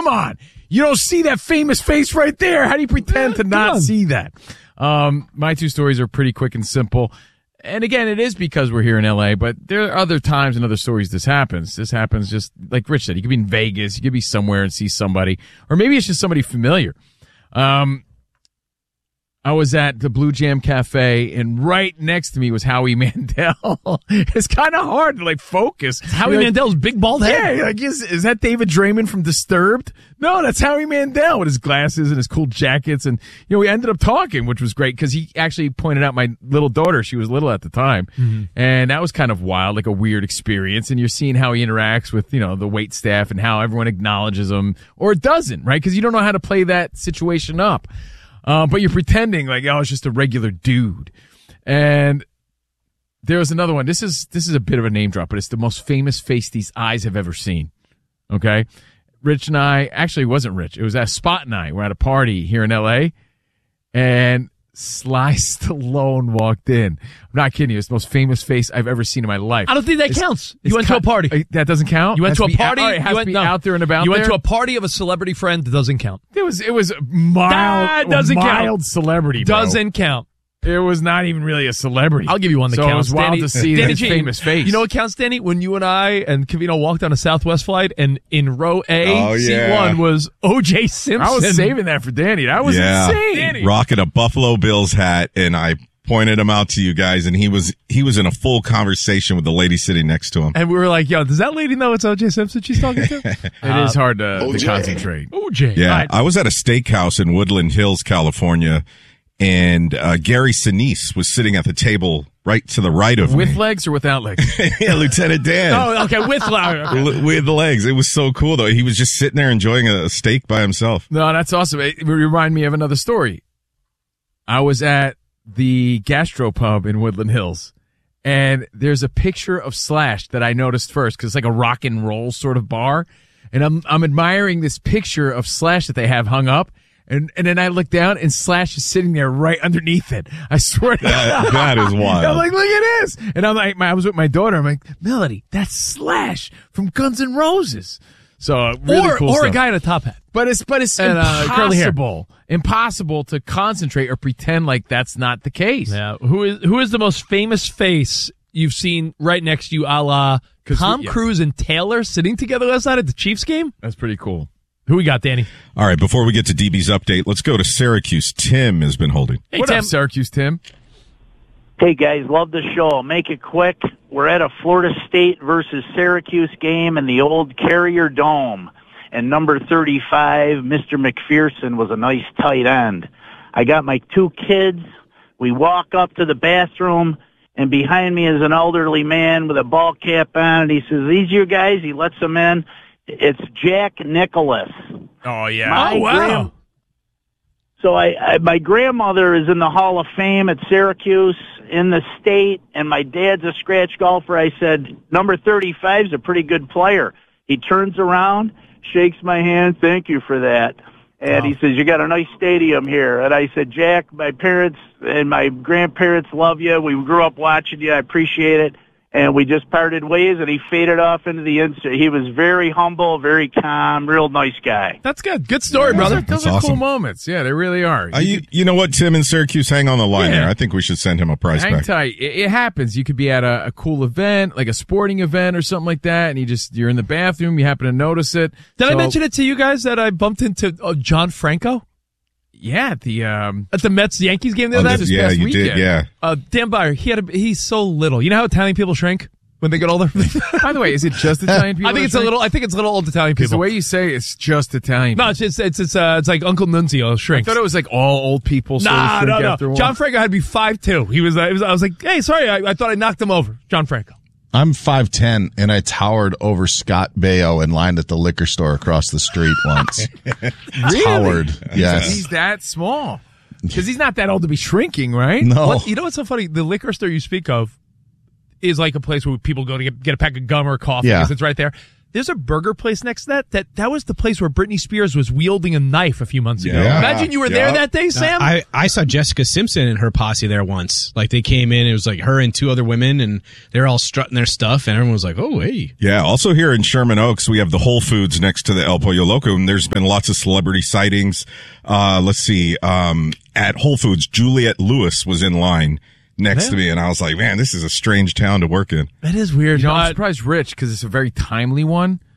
come on. You don't see that famous face right there. How do you pretend to not see that? My two stories are pretty quick and simple. And again, it is because we're here in LA, but there are other times in other stories this happens. This happens just like Rich said. You could be in Vegas. You could be somewhere and see somebody. Or maybe it's just somebody familiar. I was at the Blue Jam Cafe, and right next to me was Howie Mandel. It's kind of hard to, focus. It's Howie Mandel's big bald head. Yeah, is that David Draymond from Disturbed? No, that's Howie Mandel with his glasses and his cool jackets. And, we ended up talking, which was great because he actually pointed out my little daughter. She was little at the time. Mm-hmm. And that was kind of wild, like a weird experience. And you're seeing how he interacts with, the wait staff and how everyone acknowledges him or doesn't, right? Because you don't know how to play that situation up. But you're pretending like, it's just a regular dude. And there was another one. This is a bit of a name drop, but it's the most famous face these eyes have ever seen. Okay? Rich and I, actually it wasn't Rich. It was Spot and I were at a party here in LA, and Sly Stallone walked in. I'm not kidding you. It's the most famous face I've ever seen in my life. I don't think that counts. You went to a party. That doesn't count? You went to a party. It has to be out there and about. You went to a party of a celebrity friend. That doesn't count. It was mild. That doesn't count. Mild celebrity, bro. Doesn't count. It was not even really a celebrity. I'll give you one that counts. So it was wild to see that famous face. You know what counts, Danny? When you and I and Covino walked on a Southwest flight, and in row A, seat 1 was O.J. Simpson. I was saving that for Danny. That was insane. Danny. Rocking a Buffalo Bills hat, and I pointed him out to you guys, and he was in a full conversation with the lady sitting next to him. And we were like, yo, does that lady know it's O.J. Simpson she's talking to? It is hard to concentrate. O.J. Yeah, right. I was at a steakhouse in Woodland Hills, California, and Gary Sinise was sitting at the table right to the right of me. With legs or without legs? Yeah, Lieutenant Dan. Oh, okay, with legs. Okay. With the legs. It was so cool, though. He was just sitting there enjoying a steak by himself. No, that's awesome. It reminded me of another story. I was at the Gastropub in Woodland Hills, and there's a picture of Slash that I noticed first because it's like a rock and roll sort of bar, and I'm admiring this picture of Slash that they have hung up. And then I look down, and Slash is sitting there right underneath it. I swear to God. That is wild. I'm like, look at this. And I'm like, I was with my daughter. I'm like, Melody, that's Slash from Guns N' Roses. So really cool or stuff. A guy in a top hat. But it's impossible to concentrate or pretend like that's not the case. Yeah. Who is the most famous face you've seen right next to you, a la Tom Cruise and Taylor sitting together last night at the Chiefs game? That's pretty cool. Who we got, Danny? All right, before we get to DB's update, let's go to Syracuse. Tim has been holding. Hey, what up, Syracuse Tim? Hey, guys, love the show. I'll make it quick. We're at a Florida State versus Syracuse game in the old Carrier Dome. And number 35, Mr. McPherson, was a nice tight end. I got my two kids. We walk up to the bathroom, and behind me is an elderly man with a ball cap on, and he says, "These your guys?" He lets them in. It's Jack Nicklaus. Oh, yeah. Wow. So my grandmother is in the Hall of Fame at Syracuse in the state, and my dad's a scratch golfer. I said, number 35 is a pretty good player. He turns around, shakes my hand, thank you for that. And he says, you got a nice stadium here. And I said, Jack, my parents and my grandparents love you. We grew up watching you. I appreciate it. And we just parted ways, and he faded off into the instant. He was very humble, very calm, real nice guy. That's good. Good story, brother. Those are cool moments. Yeah, they really are. You know what, Tim in Syracuse, hang on the line there. I think we should send him a prize hang back. Tight. It happens. You could be at a cool event, like a sporting event or something like that, and you're in the bathroom, you happen to notice it. Did I mention it to you guys that I bumped into John Franco? Yeah, at the Mets-Yankees game the other night. Yeah, you weekend. did, yeah. Dan Byer, he's so little. You know how Italian people shrink when they get older? By the way, is it just Italian people? I think it's a little old Italian people. The way you say it's just Italian people. No, it's like Uncle Nunzio shrinks. I thought it was like all old people. No. After a while. John Franco had to be 5'2". I was like, hey, sorry, I thought I knocked him over. John Franco. I'm 5'10", and I towered over Scott Baio in line at the liquor store across the street once. Really? Towered, yes. He's that small. Because he's not that old to be shrinking, right? No. You know what's so funny? The liquor store you speak of is like a place where people go to get a pack of gum or coffee because it's right there. There's a burger place next to that was the place where Britney Spears was wielding a knife a few months ago. Yeah. Imagine you were there that day, Sam. I saw Jessica Simpson and her posse there once. Like they came in, it was like her and two other women, and they're all strutting their stuff, and everyone was like, "Oh, hey." Yeah. Also here in Sherman Oaks, we have the Whole Foods next to the El Pollo Loco, and there's been lots of celebrity sightings. Let's see. At Whole Foods, Juliette Lewis was in line next to me, and I was like, man, this is a strange town to work in. That is weird. I'm surprised Rich, because it's a very timely one.